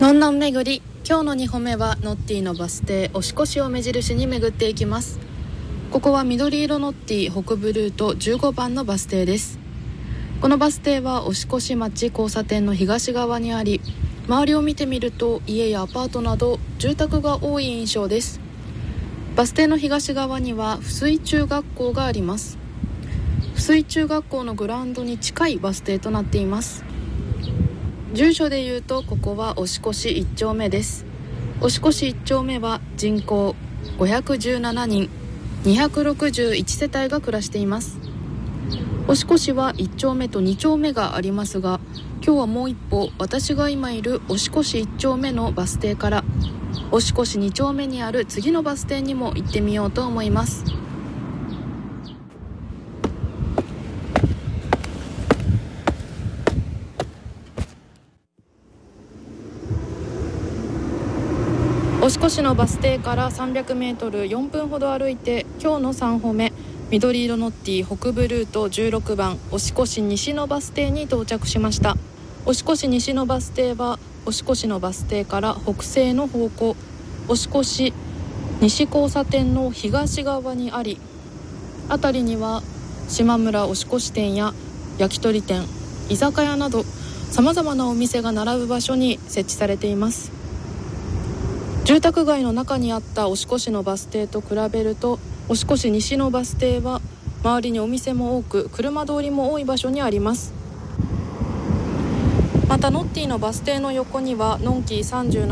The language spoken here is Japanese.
のんのん巡り、今日の2歩目はノッティのバス停押越を目印に巡っていきます。ここは緑色ノッティ北部ルート15番のバス停です。このバス停は押越町交差点の東側にあり、周りを見てみると家やアパートなど住宅が多い印象です。バス停の東側には翡翠中学校があります。翡翠中学校のグラウンドに近いバス停となっています。住所でいうとここは押越1丁目です。押越1丁目は人口517人261世帯が暮らしています。押越は1丁目と2丁目がありますが、今日はもう一歩私が今いる押越1丁目のバス停から押越2丁目にある次のバス停にも行ってみようと思います。押越のバス停から300メートル4分ほど歩いて、今日の3歩目、緑色ノッティ北部ルート16番押越西のバス停に到着しました。押越西のバス停は押越のバス停から北西の方向、押越西交差点の東側にあり、辺りには島村押越店や焼き鳥店、居酒屋などさまざまなお店が並ぶ場所に設置されています。住宅街の中にあった押越のバス停と比べると、押越西のバス停は周りにお店も多く車通りも多い場所にあります。またノッティのバス停の横にはのんきー37